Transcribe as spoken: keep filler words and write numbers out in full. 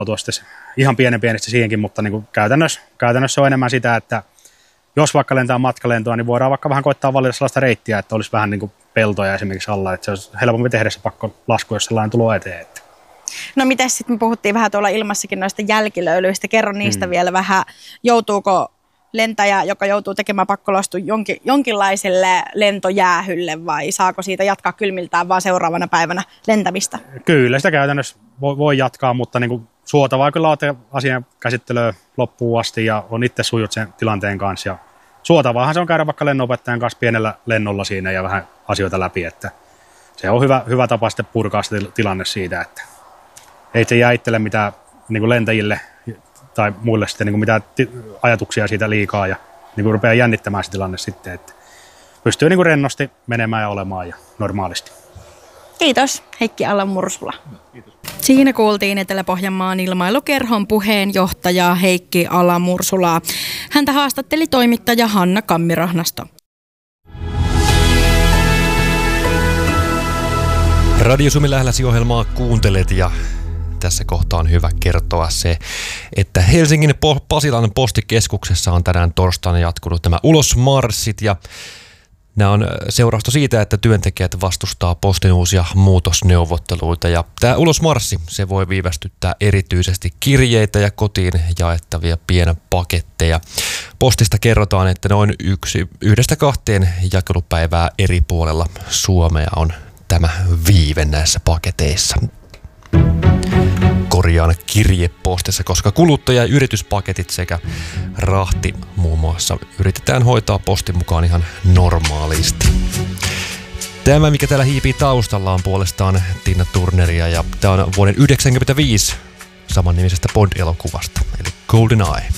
Tuosta ihan pienen pienistä siihenkin, mutta niin kuin käytännössä, käytännössä on enemmän sitä, että jos vaikka lentää matkalentoa, niin voidaan vaikka vähän koittaa valita sellaista reittiä, että olisi vähän niin kuin peltoja esimerkiksi alla, että se olisi helpompi tehdä se pakko lasku, jos sellainen tulee eteen. No mitäs sitten, me puhuttiin vähän tuolla ilmassakin noista jälkilöylyistä, kerro niistä hmm. vielä vähän, joutuuko lentäjä, joka joutuu tekemään pakkolastun jonkin, jonkinlaiselle lentojäähylle vai saako siitä jatkaa kylmiltään vaan seuraavana päivänä lentämistä? Kyllä, sitä käytännössä voi, voi jatkaa, mutta niin kuin suotavaa kyllä olette asian käsittelyä loppuun asti ja on itse sujut sen tilanteen kanssa. Ja suotavaahan se on käydä vaikka lennonopettajan kanssa pienellä lennolla siinä ja vähän asioita läpi, että se on hyvä, hyvä tapa sitten purkaa se tilanne siitä, että ei se jää itselle mitään niin kuin lentäjille tai muille sitten niin kuin mitään ajatuksia siitä liikaa ja niin kuin rupeaa jännittämään se tilanne sitten, että pystyy niin kuin rennosti menemään ja olemaan ja normaalisti. Kiitos, Heikki Ala-Mursula. Kiitos. Siinä kuultiin Etelä-Pohjanmaan ilmailukerhon puheenjohtaja Heikki Ala-Mursulaa. Häntä haastatteli toimittaja Hanna Kammirahnasto. Radio Suomi lähelläsi ohjelmaa kuuntelet ja tässä kohtaa on hyvä kertoa se, että Helsingin Pasilan postikeskuksessa on tänään torstaina jatkunut nämä ulosmarssit ja nämä on seurausta siitä, että työntekijät vastustaa postin uusia muutosneuvotteluita ja tämä ulosmarssi, se voi viivästyttää erityisesti kirjeitä ja kotiin jaettavia pienpaketteja. Postista kerrotaan, että noin yksi, yhdestä kahteen jakelupäivää eri puolella Suomea on tämä viive näissä paketeissa. Korjaan kirjepostissa, koska kuluttaja- ja yrityspaketit sekä rahti muun muassa yritetään hoitaa postin mukaan ihan normaalisti. Tämä, mikä täällä hiipii taustalla, on puolestaan Tina Turneria ja tämä on vuoden yhdeksänkymmentäviisi samannimisestä Bond-elokuvasta, eli GoldenEye.